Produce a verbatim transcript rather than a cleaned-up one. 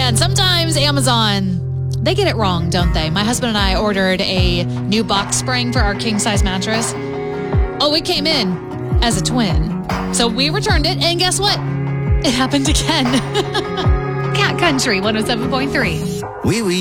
Man, sometimes Amazon, they get it wrong, don't they? My husband and I ordered a new box spring for our king-size mattress. Oh, it came in as a twin. So we returned it, and guess what? It happened again. Cat Country one oh seven point three. Wee wee.